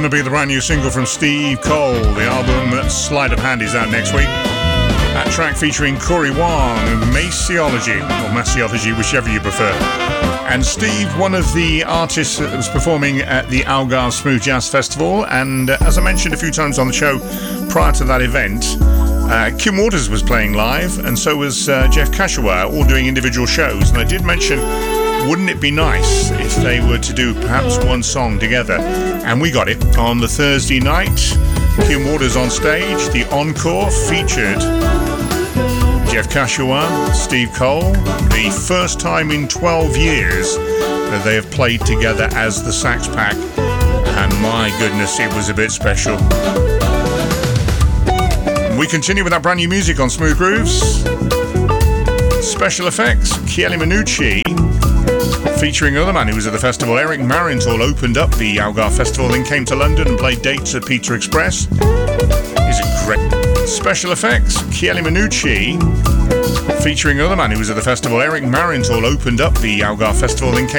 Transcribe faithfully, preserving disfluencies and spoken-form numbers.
going to be the brand new single from Steve Cole. The album Sleight of Hand is out next week. That track featuring Corey Wong, Maceology, or Maceology, whichever you prefer. And Steve, one of the artists that was performing at the Algarve Smooth Jazz Festival, and uh, as I mentioned a few times on the show prior to that event, uh, Kim Waters was playing live, and so was uh, Jeff Kashiwa, all doing individual shows. And I did mention, wouldn't it be nice if they were to do perhaps one song together? And we got it on the Thursday night. Kim Waters on stage. The encore featured Jeff Kashiwa, Steve Cole. The first time in twelve years that they have played together as the Sax Pack. And my goodness, it was a bit special. We continue with that brand new music on Smooth Grooves. Special effects, Chieli Minucci, featuring another man who was at the festival. Eric Marintal opened up the Algarve Festival, then came to London and played dates at Pizza Express. He's a great special effects. Chieli Minucci, featuring another man who was at the festival. Eric Marintal opened up the Algarve Festival, then came